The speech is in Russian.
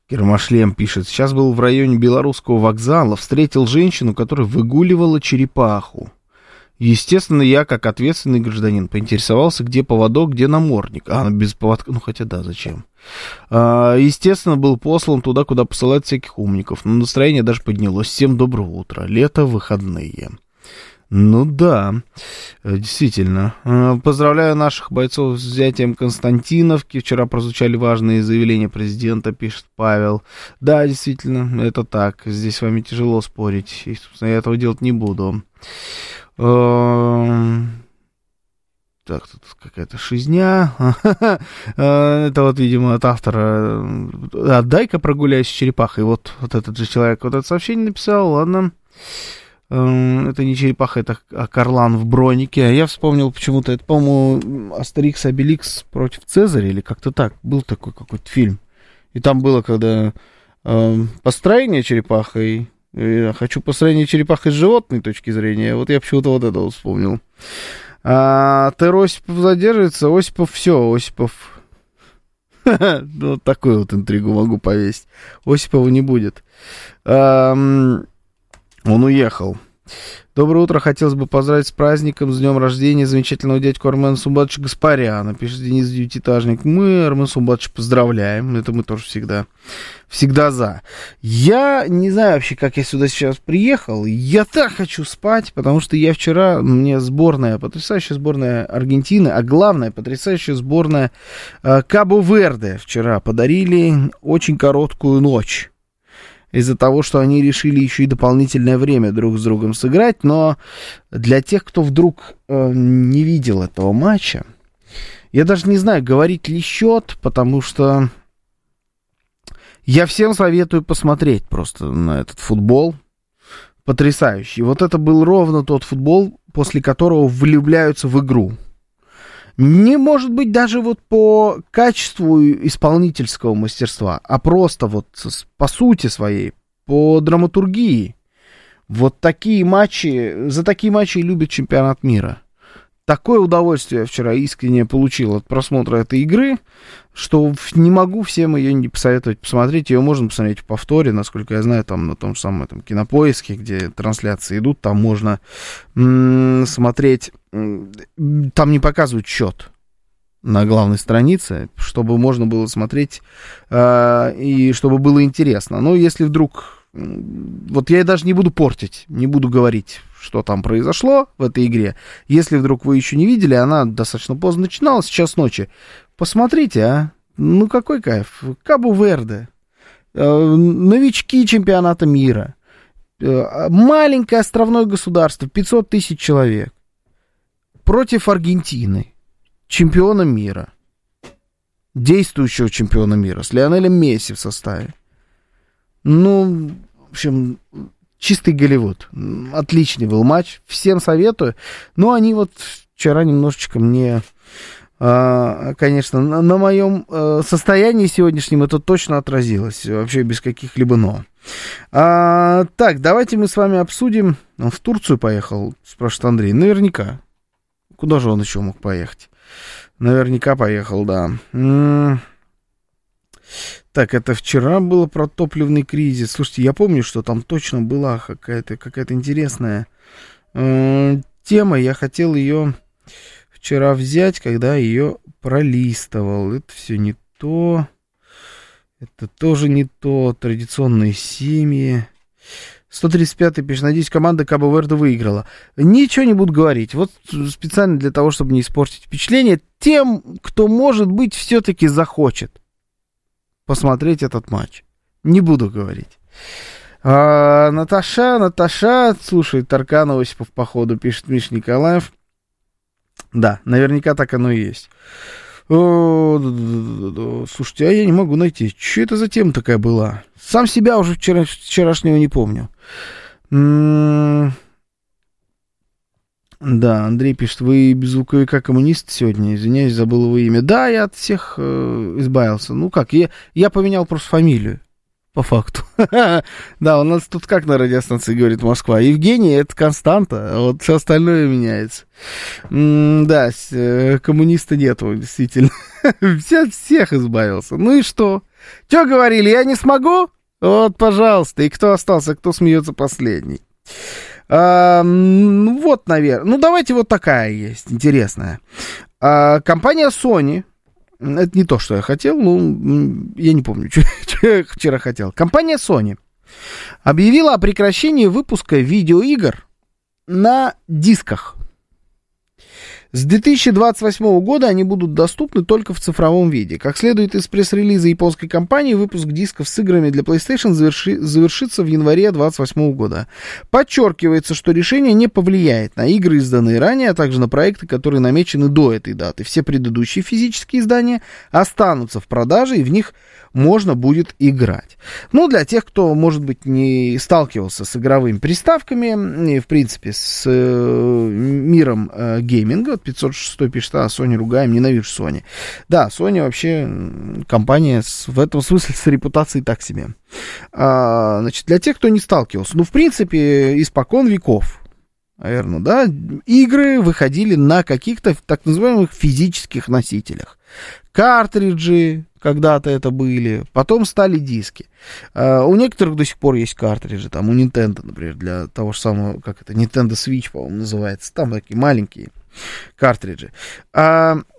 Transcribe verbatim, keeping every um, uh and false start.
Кермашлем пишет. Сейчас был в районе Белорусского вокзала, встретил женщину, которая выгуливала черепаху. Естественно, я, как ответственный гражданин, поинтересовался, где поводок, где намордник. А, без поводка, ну хотя да, зачем? А, естественно, был послан туда, куда посылают всяких умников. Но настроение даже поднялось. Всем доброго утра. Лето, выходные. Ну да, действительно. Поздравляю наших бойцов с взятием Константиновки. Вчера прозвучали важные заявления президента, пишет Павел. Да, действительно, это так. Здесь с вами тяжело спорить. И, собственно, я этого делать не буду. Так, тут какая-то шизня. Это вот, видимо, от автора. Дай-ка прогуляюсь с черепахой. Вот, вот этот же человек вот это сообщение написал. Ладно. Это не черепаха, это Карлан в бронике. А я вспомнил почему-то, это, по-моему, Астерикс Обеликс против Цезаря, или как-то так. Был такой какой-то фильм. И там было, когда э, построение черепахой, я хочу построение черепахой с животной точки зрения. Вот я почему-то вот это вспомнил. А Тер Осипов задерживается, Осипов все, Осипов. Вот такую вот интригу могу повесить. Осипова не будет. Он уехал. Доброе утро. Хотелось бы поздравить с праздником, с днем рождения замечательного дядьку Армена Сумбатовича Гаспаряна. Пишет Денис Девятиэтажник. Мы Армена Сумбатовича поздравляем. Это мы тоже всегда, всегда за. Я не знаю вообще, как я сюда сейчас приехал. Я так хочу спать, потому что я вчера, мне сборная, потрясающая сборная Аргентины, а главное, потрясающая сборная э, Кабо-Верде вчера подарили очень короткую ночь. Из-за того, что они решили еще и дополнительное время друг с другом сыграть. Но для тех, кто вдруг э, не видел этого матча, я даже не знаю, говорить ли счет, потому что я всем советую посмотреть просто на этот футбол. Потрясающий. Вот это был ровно тот футбол, после которого влюбляются в игру. Не может быть даже вот по качеству исполнительского мастерства, а просто вот по сути своей, по драматургии. Вот такие матчи, за такие матчи любит чемпионат мира. Такое удовольствие я вчера искренне получил от просмотра этой игры, что не могу всем ее не посоветовать посмотреть. Ее можно посмотреть в повторе, насколько я знаю, там на том же самом этом Кинопоиске, где трансляции идут, там можно м- смотреть, м- там не показывают счет на главной странице, чтобы можно было смотреть э- и чтобы было интересно. Но если вдруг... Вот я даже не буду портить, не буду говорить, что там произошло в этой игре. Если вдруг вы еще не видели, она достаточно поздно начиналась, час ночи. Посмотрите, а. Ну, какой кайф. Кабо-Верде. Э, новички чемпионата мира. Э, маленькое островное государство, пятьсот тысяч человек. Против Аргентины. Чемпиона мира. Действующего чемпиона мира. С Лионелем Месси в составе. Ну, в общем, чистый Голливуд. Отличный был матч. Всем советую. Но они вот вчера немножечко мне, э, конечно, на, на моем э, состоянии сегодняшнем это точно отразилось. Вообще без каких-либо «но». А, так, давайте мы с вами обсудим. Он в Турцию поехал, спрашивает Андрей. Наверняка. Куда же он еще мог поехать? Наверняка поехал, да. М-м- Так, это вчера было про топливный кризис. Слушайте, я помню, что там точно была какая-то, какая-то интересная э, тема. Я хотел ее вчера взять, когда ее пролистывал. Это все не то. Это тоже не то. Традиционные семьи. сто тридцать пятый пишет. Надеюсь, команда Кабо-Верде выиграла. Ничего не буду говорить. Вот специально для того, чтобы не испортить впечатление тем, кто, может быть, все-таки захочет посмотреть этот матч. Не буду говорить. А, Наташа, Наташа, слушай, Тарканов Осипов, походу, пишет Миш Николаев. Да, наверняка так оно и есть. О, да, да, да, да. Слушайте, а я не могу найти. Что это за тема такая была? Сам себя уже вчера, вчерашнего не помню. М-м- Да, Андрей пишет, вы беззвуковика коммунист сегодня, извиняюсь, забыл его имя. Да, я от всех э, избавился. Ну как, я, я поменял просто фамилию. по факту. Да, у нас тут как на радиостанции говорит Москва. Евгений — это константа, а вот все остальное меняется. Да, коммуниста нету, действительно. Все, всех избавился. Ну и что? Че говорили, я не смогу? Вот, пожалуйста. И кто остался, кто смеется последний? А, ну, вот, наверное. Ну, давайте вот такая есть, интересная. А, компания Sony. Это не то, что я хотел, ну, я не помню, что, что я вчера хотел. Компания Sony объявила о прекращении выпуска видеоигр на дисках. С две тысячи двадцать восьмого года они будут доступны только в цифровом виде. Как следует из пресс-релиза японской компании, выпуск дисков с играми для PlayStation заверши, завершится в январе две тысячи двадцать восьмого года. Подчеркивается, что решение не повлияет на игры, изданные ранее, а также на проекты, которые намечены до этой даты. Все предыдущие физические издания останутся в продаже, и в них можно будет играть. Ну, для тех, кто, может быть, не сталкивался с игровыми приставками, и, в принципе, с э, миром э, гейминга, пятьсот шестой пишет, а, Sony ругаем, ненавижу Sony. Да, Sony вообще компания с, в этом смысле с репутацией так себе. А, значит, для тех, кто не сталкивался, ну, в принципе, испокон веков, наверное, да, игры выходили на каких-то так называемых физических носителях. Картриджи когда-то это были, потом стали диски. Uh, у некоторых до сих пор есть картриджи, там у Nintendo, например, для того же самого, как это, Nintendo Switch, по-моему, называется, там такие маленькие картриджи. Uh,